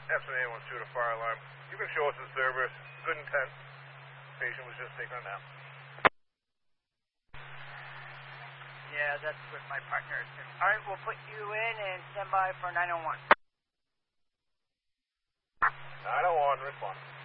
Epson 812 to fire alarm. You can show us the service. Good intent. Patient was just taking a nap. Yeah, that's what my partner is doing. All right, we'll put you in and stand by for 901. 901, respond.